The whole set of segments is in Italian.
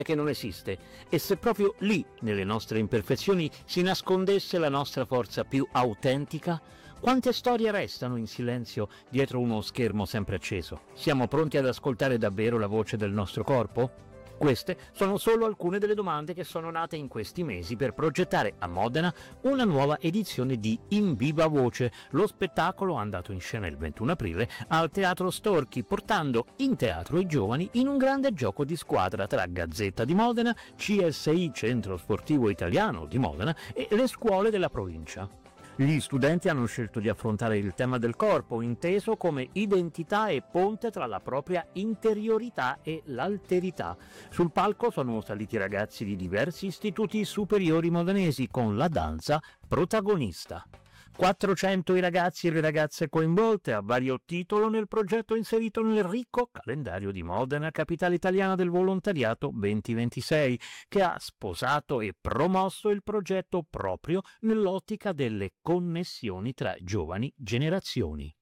che non esiste, e se proprio lì, nelle nostre imperfezioni, si nascondesse la nostra forza più autentica? Quante storie restano in silenzio dietro uno schermo sempre acceso? Siamo pronti ad ascoltare davvero la voce del nostro corpo? Queste sono solo alcune delle domande che sono nate in questi mesi per progettare a Modena una nuova edizione di In Viva Voce, lo spettacolo andato in scena il 21 aprile al Teatro Storchi, portando in teatro i giovani in un grande gioco di squadra tra Gazzetta di Modena, CSI Centro Sportivo Italiano di Modena e le scuole della provincia. Gli studenti hanno scelto di affrontare il tema del corpo, inteso come identità e ponte tra la propria interiorità e l'alterità. Sul palco sono saliti ragazzi di diversi istituti superiori modenesi con la danza protagonista. 400 i ragazzi e le ragazze coinvolte a vario titolo nel progetto inserito nel ricco calendario di Modena, capitale italiana del volontariato 2026, che ha sposato e promosso il progetto proprio nell'ottica delle connessioni tra giovani generazioni.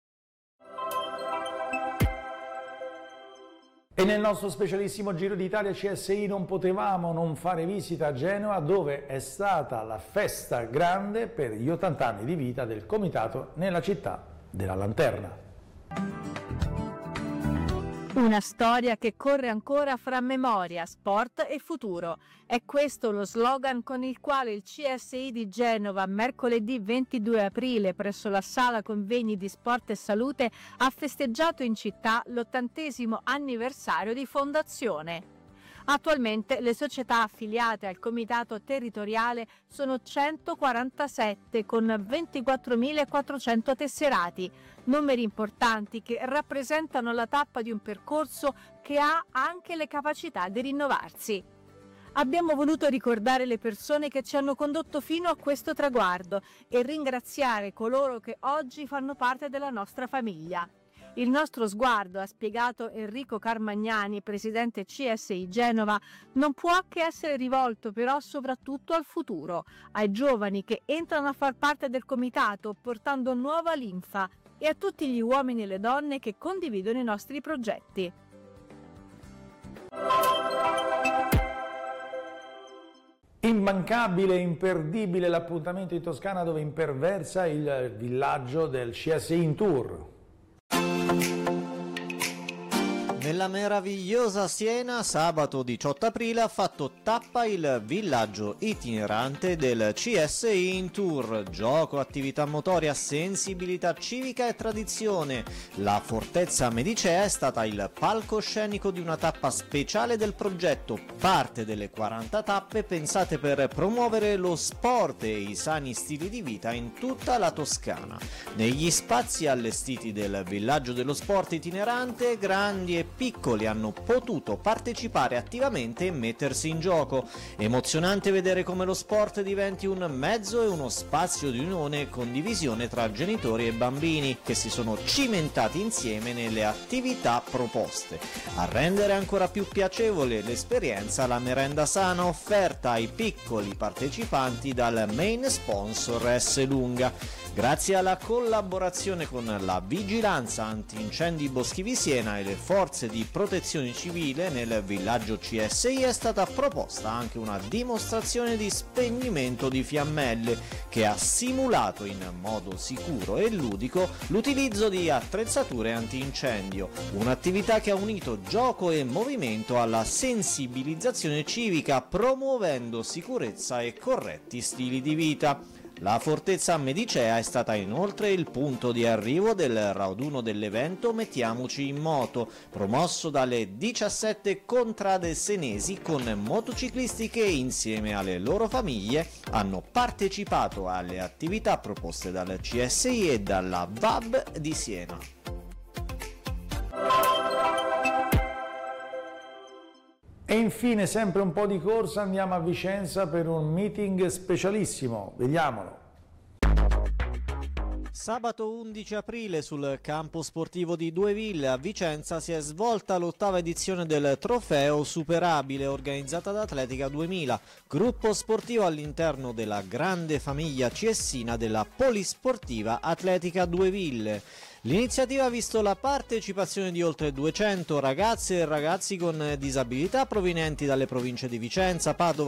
E nel nostro specialissimo Giro d'Italia CSI non potevamo non fare visita a Genova, dove è stata la festa grande per gli 80 anni di vita del comitato nella città della Lanterna. Una storia che corre ancora fra memoria, sport e futuro. È questo lo slogan con il quale il CSI di Genova, mercoledì 22 aprile, presso la Sala Convegni di Sport e Salute, ha festeggiato in città l'80° anniversario di fondazione. Attualmente le società affiliate al comitato territoriale sono 147 con 24.400 tesserati, numeri importanti che rappresentano la tappa di un percorso che ha anche le capacità di rinnovarsi. Abbiamo voluto ricordare le persone che ci hanno condotto fino a questo traguardo e ringraziare coloro che oggi fanno parte della nostra famiglia. Il nostro sguardo, ha spiegato Enrico Carmagnani, presidente CSI Genova, non può che essere rivolto però soprattutto al futuro, ai giovani che entrano a far parte del comitato portando nuova linfa e a tutti gli uomini e le donne che condividono i nostri progetti. Immancabile e imperdibile l'appuntamento in Toscana, dove imperversa il villaggio del CSI in tour. Nella meravigliosa Siena, sabato 18 aprile, ha fatto tappa il villaggio itinerante del CSI in tour. Gioco, attività motoria, sensibilità civica e tradizione. La Fortezza Medicea è stata il palcoscenico di una tappa speciale del progetto, parte delle 40 tappe pensate per promuovere lo sport e i sani stili di vita in tutta la Toscana. Negli spazi allestiti del villaggio dello sport itinerante, grandi e piccoli hanno potuto partecipare attivamente e mettersi in gioco. Emozionante vedere come lo sport diventi un mezzo e uno spazio di unione e condivisione tra genitori e bambini che si sono cimentati insieme nelle attività proposte. A rendere ancora più piacevole l'esperienza, la merenda sana offerta ai piccoli partecipanti dal main sponsor S. Lunga. Grazie alla collaborazione con la Vigilanza Antincendi Boschivi Siena e le forze di protezione civile nel villaggio CSI è stata proposta anche una dimostrazione di spegnimento di fiammelle che ha simulato in modo sicuro e ludico l'utilizzo di attrezzature antincendio, un'attività che ha unito gioco e movimento alla sensibilizzazione civica, promuovendo sicurezza e corretti stili di vita. La Fortezza Medicea è stata inoltre il punto di arrivo del raduno dell'evento Mettiamoci in moto, promosso dalle 17 contrade senesi con motociclisti che insieme alle loro famiglie hanno partecipato alle attività proposte dal CSI e dalla VAB di Siena. E infine, sempre un po' di corsa, andiamo a Vicenza per un meeting specialissimo. Vediamolo. Sabato 11 aprile sul campo sportivo di Dueville a Vicenza si è svolta l'8ª edizione del Trofeo Superabile organizzata da Atletica 2000, gruppo sportivo all'interno della grande famiglia ciessina della Polisportiva Atletica Dueville. L'iniziativa ha visto la partecipazione di oltre 200 ragazze e ragazzi con disabilità provenienti dalle province di Vicenza, Padova,